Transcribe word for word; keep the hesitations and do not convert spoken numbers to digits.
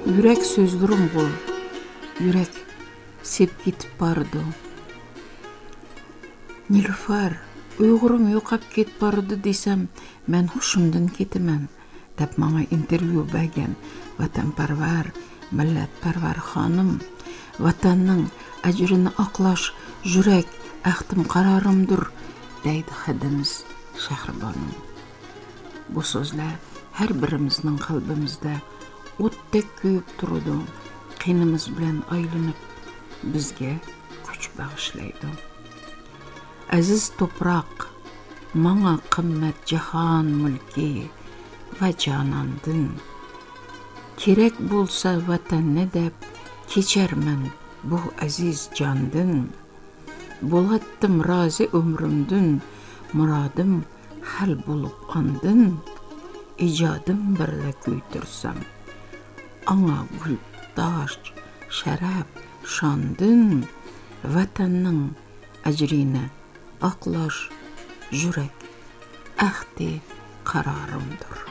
Yürek sözlerim bol, yürek sep ketip bardı. Nilüfer, uygurum yoqap ket bardı desem, men hoşumdan ketimen. Dep bana intervyu bergen vatanparvar, milletparvar hanım. Vatanның ajrini aqlash yürek ahtim qararımdır, deydi xadimiz Şahribanım. Bu sözler her birimizning qalbimizda o'tdek kuyib turadi, qinimiz bilan aylanib bizga kuch bag'ishlaydi. Aziz to'proq, manga qimmat jahon mulki va jonandin. Kerak bo'lsa vatanni deb kecharman bu aziz jondin. Bo'latdim rozi umrimdin, muradim hal bo'lib andin. Ijodim birla kuytirsam, anga gul tosh sharaf shondin. Vatanning ajrini aqlash yurek ahdi qarorumdir.